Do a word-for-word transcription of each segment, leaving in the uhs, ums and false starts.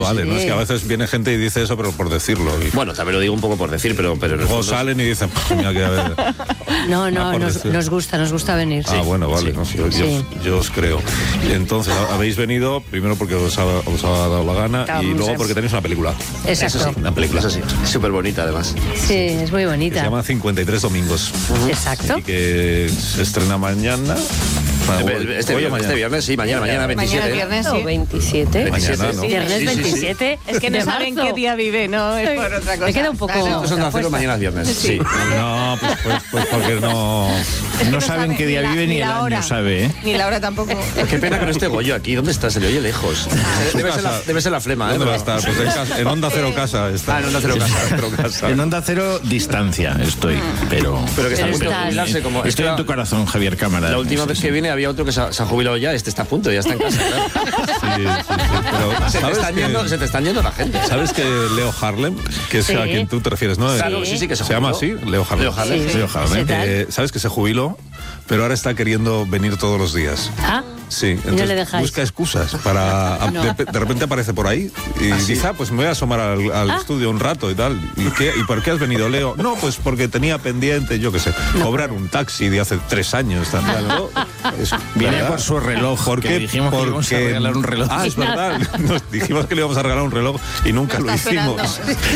Vale, sí. No es que a veces viene gente y dice eso, pero por decirlo. Y... Bueno, también lo digo un poco por decir, pero... pero luego fondo... salen y dicen, mira que a ver... No, no, nos, nos gusta, nos gusta venir. Ah, sí. Bueno, vale, sí. No, yo, sí. yo, yo os creo. Entonces, habéis venido, primero porque os ha, os ha dado la gana Estamos y luego porque tenéis una película. Exacto. Eso sí, una película, eso sí. Es súper bonita, además. Sí, es muy bonita. Que se llama cincuenta y tres domingos. Uh-huh. Exacto. Y que se estrena mañana... Este, viernes, este viernes, sí, mañana, mañana veintisiete. Mañana viernes, sí. veintisiete. Mañana, ¿no? Viernes sí, sí, veintisiete. Sí. Es que no saben qué día vive, ¿no? Es por otra cosa. Me queda un poco... Claro. Son las cero, mañana es viernes, sí. sí. No, pues, pues, pues porque no... Es que no, no saben sabe, qué día vive ni, ni el hora. Año, sabe, ¿eh? Ni la hora tampoco. Qué pena con este Goyo aquí. ¿Dónde está? Se le oye lejos. Ah, debe, ser la, debe ser la flema, ¿eh? ¿Dónde va a estar? Pues en, casa, en Onda Cero Casa está. Ah, en Onda Cero Casa. Cero casa. En Onda Cero distancia estoy, pero... Pero que está a punto de estás. jubilarse como... Estoy en tu corazón, Javier Cámara. La última vez que viene había otro que se ha, se ha jubilado ya. Este está a punto, ya está en casa, claro. Sí, sí, sí, pero se, te están que, yendo, se te están yendo la gente. ¿Sabes que Leo Harlem, que es sí. a quien tú te refieres, no? Claro, sí, sí, que se, se llama así, Leo Harlem. Leo Harlem. Sí. Leo Harlem. Eh, ¿Sabes que se jubiló? Pero ahora está queriendo venir todos los días. ¿Ah? Sí, entonces no le dejáis. Busca excusas para... No. De, de repente aparece por ahí y ¿Ah, sí? dice, ah, pues me voy a asomar al, al ¿Ah? estudio un rato y tal. ¿Y, qué, ¿Y por qué has venido, Leo? No, pues porque tenía pendiente, yo qué sé, no. cobrar un taxi de hace tres años también. ¿No? Es, Viene ¿verdad? Por su reloj. ¿Por qué? Dijimos porque... que íbamos a regalar un reloj. Ah, es verdad. Nos dijimos que le íbamos a regalar un reloj y nunca lo hicimos.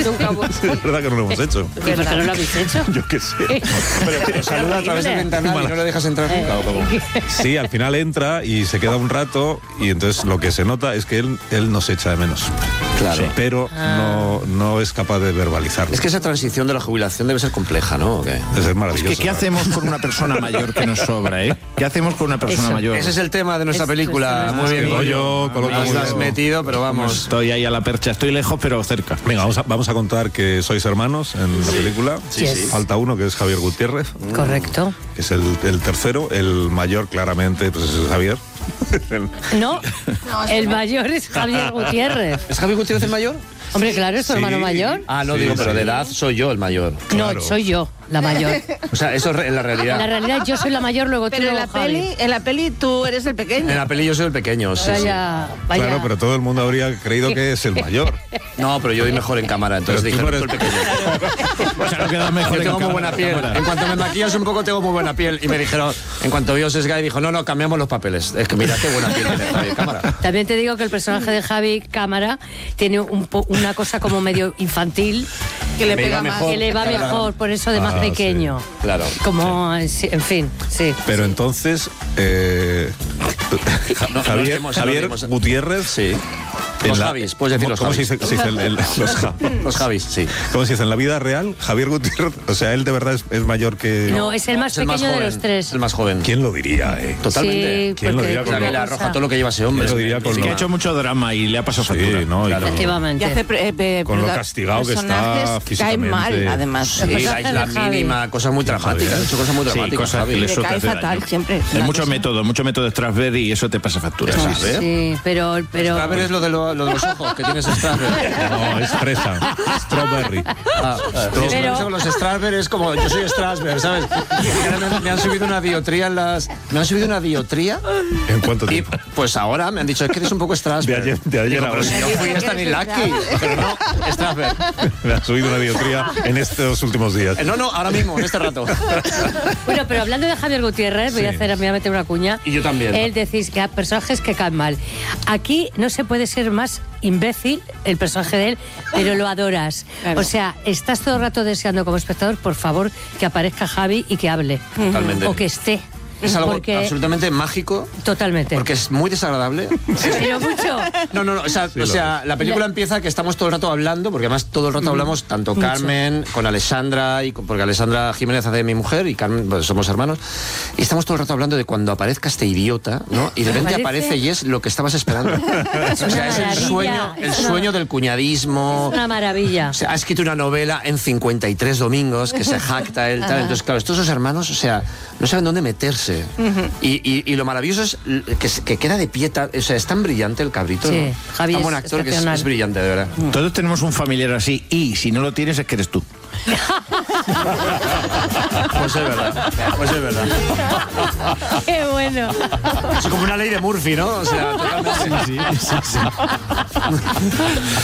Es verdad que no lo hemos hecho. ¿Y por qué no lo habéis hecho? Yo qué sé. Pero, pero saluda a través del ventanal y no le dejas entrar nunca. ¿O cómo? Sí, al final entra y se queda un rato y entonces lo que se nota es que él, él nos echa de menos. Claro. Sí. Pero ah. no, no es capaz de verbalizarlo. Es que esa transición de la jubilación debe ser compleja, ¿no? ¿O qué? Es maravilloso. Es que ¿qué hacemos con una persona mayor que nos sobra, eh? ¿Qué hacemos con una persona Eso. mayor? Ese es el tema de nuestra es, película. Es, muy bien, Goyo. Nos lo has metido, pero vamos. Estoy ahí a la percha. Estoy lejos, pero cerca. Venga, vamos a, vamos a contar que sois hermanos en la sí. película. Sí, sí. Falta uno, que es Javier Gutiérrez. Correcto. Que es el, el tercero. El mayor, claramente, pues es Javier. No, el mayor es Javier Gutiérrez. ¿Es Javier Gutiérrez el mayor? Hombre, claro, es tu sí. hermano mayor. Ah, no sí, digo, sí. pero de edad soy yo el mayor. No, claro. soy yo la mayor. O sea, eso es en la realidad. En la realidad yo soy la mayor, luego tú, Pero en luego la, Javi. peli, en la peli tú eres el pequeño. En la peli yo soy el pequeño, sí, Vaya, sí. vaya. Claro, pero todo el mundo habría creído que es el mayor. No, pero yo voy mejor en cámara, entonces Pero dije, tú no, no el eres- pequeño. O sea, no queda mejor Yo en tengo muy cámara, buena piel. cámara. En cuanto me maquillas un poco, tengo muy buena piel. Y me dijeron, en cuanto vio Sesgay, dijo, no, no, cambiamos los papeles. Es que mira qué buena piel tiene Javi Cámara. También te digo que el personaje de Javi Cámara tiene un po- una cosa como medio infantil Que le Me pega iba más. mejor. que le va Claro. mejor, por eso de más Ah, sí. pequeño. Claro. Como, sí, en fin, sí. Pero entonces, eh, Ja- No, Javier, no estemos Javier anónimos. Gutiérrez. Sí. en Los la- Javis, puedes decir ¿cómo- los ¿Cómo se Javis. dice, se dice el- el- los, Ja- Los Javis, sí. ¿Cómo se dice? En la vida real, Javier Gutiérrez, o sea, él de verdad es, es mayor que... No, es el más Es el pequeño más de joven, los tres. es el más joven. ¿Quién lo diría, eh? Totalmente. Sí, ¿Quién lo porque diría O con sea, una que le cosa- arroja todo lo que lleva ese hombre. Yo lo diría con Es que lo- ha hecho mucho drama y le ha pasado factura. Sí, no, y Claro. con- Y Efectivamente. hace pre- eh, Con lo perda- castigado que está personajes caen físicamente. mal, además. Sí, El la personaje isla de Javi. mínima, cosas muy dramáticas. Ha hecho cosas muy Sí, dramáticas. cosas Javi. que le Le suele cae hacer fatal daño. siempre. Hay Una mucho cosa. método, mucho método de Strasberg y eso te pasa factura. Sí. ¿sabes? ¿Eh? Sí, pero... pero A ver, es lo de, lo, lo de los ojos que tienes Strasberg. No, es fresa. Strawberry. Ah, Pero- pero los Strasberg es como yo soy Strasberg, ¿sabes? Y ahora me, me han subido una diotría en las. Me han subido una diotría. ¿En cuánto Y tiempo? pues ahora me han dicho es que eres un poco Strasberg. De ayer- de ayer Digo, a pero hoy. si no fui esta ni Lucky. Pero no, Strasberg. Me ha subido una diotría en estos últimos días. Eh, No, no, ahora mismo, en este rato. Bueno, pero hablando de Javier Gutiérrez, voy a Sí. hacer, me voy a meter una cuña. Y yo también. Él decís que hay personajes que caen mal. Aquí no se puede ser más imbécil el personaje de él, pero lo adoras. Claro. O sea, estás todo el rato deseando como espectador, por favor, que aparezca Javi y que hable. Totalmente. O que esté. Es algo Porque- absolutamente mágico. Totalmente. Porque es muy desagradable. Pero mucho. No, no, no. O sea, o sea la película La- empieza que estamos todo el rato hablando, porque además todo el rato hablamos, tanto Carmen, con Alessandra, y con- porque Alessandra Jiménez hace de mi mujer y Carmen, pues, somos hermanos. Y estamos todo el rato hablando de cuando aparezca este idiota, ¿no? Y de repente Aparece- aparece y es lo que estabas esperando. O sea, una es el maravilla, sueño, el es una- sueño del cuñadismo. Es una maravilla. O sea, ha escrito una novela en cincuenta y tres domingos que se jacta él, tal. Entonces, claro, estos dos hermanos, o sea, no saben dónde meterse. y, y, y lo maravilloso es que, que queda de pie, ta- o sea, es tan brillante el cabrito. Sí, ¿no? Javi Tan buen es actor que es, excepcional. es brillante, de verdad. Todos tenemos un familiar así y si no lo tienes es que eres tú. Pues es verdad, pues es verdad. Qué bueno. Es como una ley de Murphy, ¿no? O sea, totalmente. Sí, sí, sí, sí.